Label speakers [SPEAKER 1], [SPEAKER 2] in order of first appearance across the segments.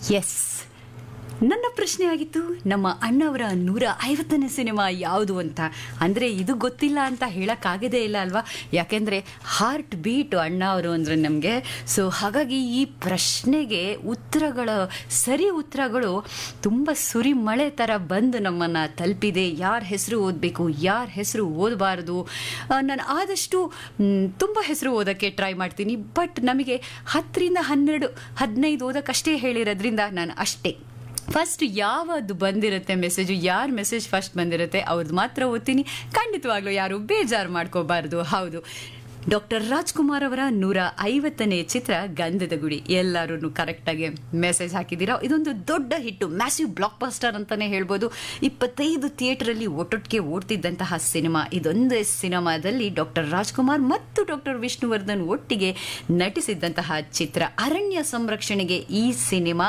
[SPEAKER 1] S, ನನ್ನ ಪ್ರಶ್ನೆ ಆಗಿತ್ತು ನಮ್ಮ ಅಣ್ಣವರ 150ನೇ ಸಿನಿಮಾ ಯಾವುದು ಅಂತ. ಅಂದರೆ ಇದು ಗೊತ್ತಿಲ್ಲ ಅಂತ ಹೇಳೋಕ್ಕಾಗದೇ ಇಲ್ಲ ಅಲ್ವಾ, ಯಾಕೆಂದರೆ ಹಾರ್ಟ್ ಬೀಟ್ ಅಣ್ಣ ಅವರು ಅಂದರೆ ನಮಗೆ. ಸೊ ಹಾಗಾಗಿ ಈ ಪ್ರಶ್ನೆಗೆ ಸರಿ ಉತ್ತರಗಳು ತುಂಬ ಸುರಿಮಳೆ ಥರ ಬಂದು ನಮ್ಮನ್ನು ತಲುಪಿದೆ. ಯಾರ ಹೆಸರು ಓದಬೇಕು, ಯಾರ ಹೆಸರು ಓದಬಾರ್ದು, ನಾನು ಆದಷ್ಟು ತುಂಬ ಹೆಸರು ಓದೋಕ್ಕೆ ಟ್ರೈ ಮಾಡ್ತೀನಿ. ಬಟ್ ನಮಗೆ 10ರಿಂದ 12, 15 ಓದೋಕ್ಕಷ್ಟೇ ಹೇಳಿರೋದ್ರಿಂದ ನಾನು ಅಷ್ಟೇ ಫಸ್ಟ್ ಯಾವುದು ಬಂದಿರುತ್ತೆ ಮೆಸೇಜು, ಯಾರು ಮೆಸೇಜ್ ಫಸ್ಟ್ ಬಂದಿರುತ್ತೆ ಅವ್ರದ್ದು ಮಾತ್ರ ಓದ್ತೀನಿ. ಖಂಡಿತವಾಗ್ಲೂ ಯಾರು ಬೇಜಾರು ಮಾಡ್ಕೋಬಾರ್ದು. ಹೌದು, ಡಾಕ್ಟರ್ ರಾಜ್ಕುಮಾರ್ ಅವರ 150ನೇ ಚಿತ್ರ ಗಂಧದ ಗುಡಿ. ಎಲ್ಲರೂ ಕರೆಕ್ಟಾಗಿ ಮೆಸೇಜ್ ಹಾಕಿದ್ದೀರಾ. ಇದೊಂದು ದೊಡ್ಡ ಹಿಟ್ಟು, ಮ್ಯಾಸಿವ್ ಬ್ಲಾಕ್ ಬಸ್ಟರ್ ಅಂತಲೇ ಹೇಳ್ಬೋದು. 25 ಥಿಯೇಟರಲ್ಲಿ ಒಟ್ಟೊಟ್ಟಿಗೆ ಓಡ್ತಿದ್ದಂತಹ ಸಿನಿಮಾ. ಇದೊಂದೇ ಸಿನಿಮಾದಲ್ಲಿ ಡಾಕ್ಟರ್ ರಾಜ್ಕುಮಾರ್ ಮತ್ತು ಡಾಕ್ಟರ್ ವಿಷ್ಣುವರ್ಧನ್ ಒಟ್ಟಿಗೆ ನಟಿಸಿದ್ದಂತಹ ಚಿತ್ರ. ಅರಣ್ಯ ಸಂರಕ್ಷಣೆಗೆ ಈ ಸಿನಿಮಾ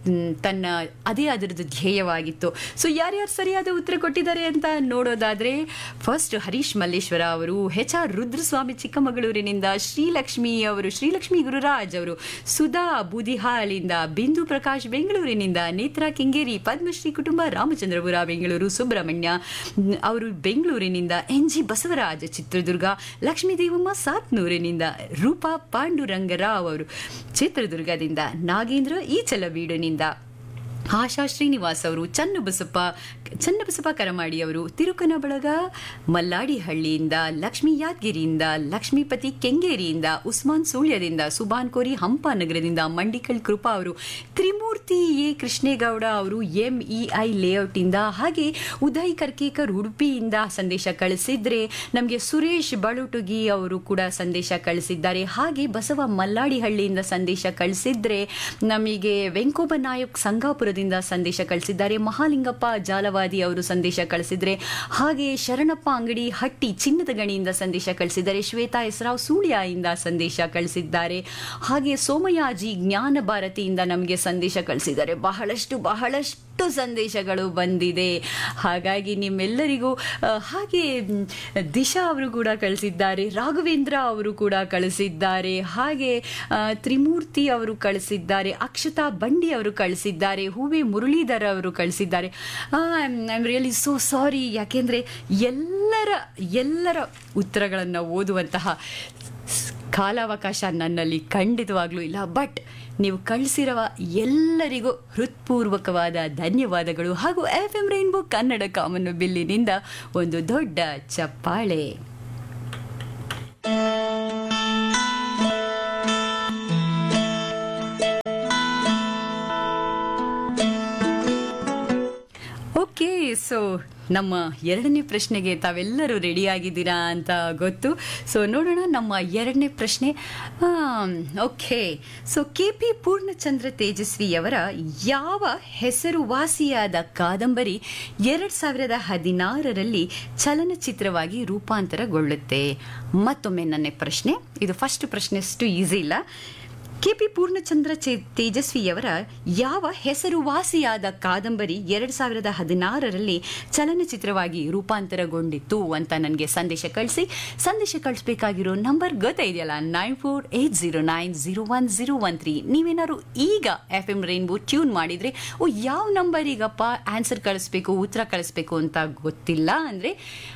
[SPEAKER 1] ಅದೇ ಅದರದ್ದು ಧ್ಯೇಯವಾಗಿತ್ತು. ಸೊ ಯಾರ್ಯಾರು ಸರಿಯಾದ ಉತ್ತರ ಕೊಟ್ಟಿದ್ದಾರೆ ಅಂತ ನೋಡೋದಾದ್ರೆ, ಫಸ್ಟ್ ಹರೀಶ್ ಮಲ್ಲೇಶ್ವರ ಅವರು, HR ರುದ್ರಸ್ವಾಮಿ ಚಿಕ್ಕಮಗಳೂರಿನಿಂದ, ಶ್ರೀಲಕ್ಷ್ಮಿ ಗುರುರಾಜ್ ಅವರು, ಸುಧಾ ಬೂದಿಹಾಳಿಂದ, ಬಿಂದು ಪ್ರಕಾಶ್ ಬೆಂಗಳೂರಿನಿಂದ, ನೇತ್ರಾ ಕೆಂಗೇರಿ, ಪದ್ಮಶ್ರೀ ಕುಟುಂಬ ರಾಮಚಂದ್ರಪುರ ಬೆಂಗಳೂರು, ಸುಬ್ರಹ್ಮಣ್ಯ ಅವರು ಬೆಂಗಳೂರಿನಿಂದ, NG ಬಸವರಾಜ್ ಚಿತ್ರದುರ್ಗ, ಲಕ್ಷ್ಮೀ ದೇವಮ್ಮ ಸಾತ್ನೂರಿನಿಂದ, ರೂಪಾ ಪಾಂಡುರಂಗರಾವ್ ಅವರು ಚಿತ್ರದುರ್ಗದಿಂದ, ನಾಗೇಂದ್ರ ಈಚಲಬೀಡಿನಿಂದ, ಆಶಾ ಶ್ರೀನಿವಾಸ್ ಅವರು, ಚನ್ನಬಸಪ್ಪ ಕರಮಾಡಿ ಅವರು, ತಿರುಕನಬಳಗ ಮಲ್ಲಾಡಿಹಳ್ಳಿಯಿಂದ, ಲಕ್ಷ್ಮೀ ಯಾದಗಿರಿಯಿಂದ, ಲಕ್ಷ್ಮೀಪತಿ ಕೆಂಗೇರಿಯಿಂದ, ಉಸ್ಮಾನ್ ಸುಳ್ಯದಿಂದ, ಸುಬಾನ್ ಕೋರಿ ಹಂಪಾನಗರದಿಂದ, ಮಂಡಿಕಲ್ ಕೃಪಾ ಅವರು, ತ್ರಿಮೂರ್ತಿ ಕೃಷ್ಣೇಗೌಡ ಅವರು MEI ಲೇಔಟಿಂದ, ಹಾಗೆ ಉದಯ್ ಕರ್ಕೇಕರ್ ಉಡುಪಿಯಿಂದ ಸಂದೇಶ ಕಳಿಸಿದ್ರೆ, ನಮಗೆ ಸುರೇಶ್ ಬಳುಟುಗಿ ಅವರು ಕೂಡ ಸಂದೇಶ ಕಳಿಸಿದ್ದಾರೆ. ಹಾಗೆ ಬಸವ ಮಲ್ಲಾಡಿಹಳ್ಳಿಯಿಂದ ಸಂದೇಶ ಕಳಿಸಿದ್ರೆ, ನಮಗೆ ವೆಂಕೋಬ ನಾಯಕ್ ಸಂಗಾಪುರದಿಂದ ಸಂದೇಶ ಕಳಿಸಿದ್ದಾರೆ. ಮಹಾಲಿಂಗಪ್ಪ ಜಾಲವಾದಿ ಅವರು ಸಂದೇಶ ಕಳಿಸಿದ್ರೆ, ಹಾಗೆ ಶರಣಪ್ಪ ಅಂಗಡಿ ಹಟ್ಟಿ ಚಿನ್ನದ ಗಣಿಯಿಂದ ಸಂದೇಶ ಕಳಿಸಿದ್ದಾರೆ. ಶ್ವೇತಾ ಎಸ್ರಾವ್ ಸೂಳ್ಯದಿಂದ ಸಂದೇಶ ಕಳಿಸಿದ್ದಾರೆ. ಹಾಗೆ ಸೋಮಯಾಜಿ ಜ್ಞಾನ ಭಾರತಿಯಿಂದ ನಮಗೆ ಸಂದೇಶ ಕಳಿಸಿದ್ದಾರೆ. ಬಹಳಷ್ಟು ಸಂದೇಶಗಳು ಬಂದಿದೆ. ಹಾಗಾಗಿ ನಿಮ್ಮೆಲ್ಲರಿಗೂ, ಹಾಗೆ ದಿಶಾ ಅವರು ಕೂಡ ಕಳಿಸಿದ್ದಾರೆ, ರಾಘವೇಂದ್ರ ಅವರು ಕೂಡ ಕಳಿಸಿದ್ದಾರೆ, ಹಾಗೆ ತ್ರಿಮೂರ್ತಿ ಅವರು ಕಳಿಸಿದ್ದಾರೆ, ಅಕ್ಷತಾ ಬಂಡಿ ಅವರು ಕಳಿಸಿದ್ದಾರೆ, ಹೂವೆ ಮುರಳೀಧರ್ ಅವರು ಕಳಿಸಿದ್ದಾರೆ. I am really so sorry, ಯಾಕೆಂದರೆ ಎಲ್ಲರ ಉತ್ತರಗಳನ್ನು ಓದುವಂತಹ ಕಾಲಾವಕಾಶ ನನ್ನಲ್ಲಿ ಖಂಡಿತವಾಗ್ಲೂ ಇಲ್ಲ. ಬಟ್ ನೀವು ಕಳಿಸಿರುವ ಎಲ್ಲರಿಗೂ ಹೃತ್ಪೂರ್ವಕವಾದ ಧನ್ಯವಾದಗಳು. ಹಾಗೂ FM ರೈನ್ಬೋ ಕನ್ನಡ ಕಾಮನು ಬಿಲ್ಲಿನಿಂದ ಒಂದು ದೊಡ್ಡ ಚಪ್ಪಾಳೆ. ಓಕೆ, ಸೊ ನಮ್ಮ 2ನೇ ಪ್ರಶ್ನೆಗೆ ತಾವೆಲ್ಲರೂ ರೆಡಿಯಾಗಿದ್ದೀರಾ ಅಂತ ಗೊತ್ತು. ಸೊ ನೋಡೋಣ ನಮ್ಮ 2ನೇ ಪ್ರಶ್ನೆ. ಓಕೆ, ಸೊ KP ಪೂರ್ಣಚಂದ್ರ ತೇಜಸ್ವಿಯವರ ಯಾವ ಹೆಸರುವಾಸಿಯಾದ ಕಾದಂಬರಿ 2016ರಲ್ಲಿ ಚಲನಚಿತ್ರವಾಗಿ ರೂಪಾಂತರಗೊಳ್ಳುತ್ತೆ? ಮತ್ತೊಮ್ಮೆ ನನ್ನ ಪ್ರಶ್ನೆ, ಇದು ಫಸ್ಟ್ ಪ್ರಶ್ನೆ ಅಷ್ಟು ಈಸಿ ಇಲ್ಲ. KP ಪೂರ್ಣಚಂದ್ರ ತೇಜಸ್ವಿಯವರ ಯಾವ ಹೆಸರುವಾಸಿಯಾದ ಕಾದಂಬರಿ 2016ರಲ್ಲಿ ಚಲನಚಿತ್ರವಾಗಿ ರೂಪಾಂತರಗೊಂಡಿತ್ತು ಅಂತ ನನಗೆ ಸಂದೇಶ ಕಳಿಸಬೇಕಾಗಿರೋ ನಂಬರ್ ಗೊತ್ತಾಯಿದೆಯಲ್ಲ, 9480901013. ನೀವೇನಾದ್ರು ಈಗ FM ರೈನ್ಬೋ ಟ್ಯೂನ್ ಮಾಡಿದರೆ, ಯಾವ ನಂಬರಿಗಪ್ಪ ಆನ್ಸರ್ ಕಳಿಸ್ಬೇಕು, ಉತ್ತರ ಕಳಿಸ್ಬೇಕು ಅಂತ ಗೊತ್ತಿಲ್ಲ ಅಂದರೆ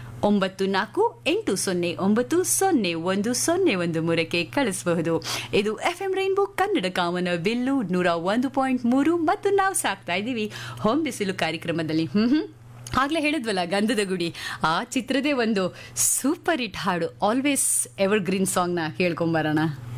[SPEAKER 1] 9480901013ಕ್ಕೆ ಕಳಿಸಬಹುದು. ಇದು FM ರೈನ್ಬೋ ಕನ್ನಡ ಕಾಮನ ಬಿಲ್ಲು 101.3 ಮತ್ತು ನಾವು ಸಾಕ್ತಾ ಇದ್ದೀವಿ ಹೋಮ್ ಬಿಸಿಲು ಕಾರ್ಯಕ್ರಮದಲ್ಲಿ. ಆಗ್ಲೇ ಹೇಳಿದ್ವಲ್ಲ ಗಂಧದ ಗುಡಿ, ಆ ಚಿತ್ರದೇ ಒಂದು ಸೂಪರ್ ಹಿಟ್ ಹಾಡು, ಆಲ್ವೇಸ್ ಎವರ್ ಗ್ರೀನ್ ಸಾಂಗ್ನ ಕೇಳ್ಕೊಂಬರೋಣ.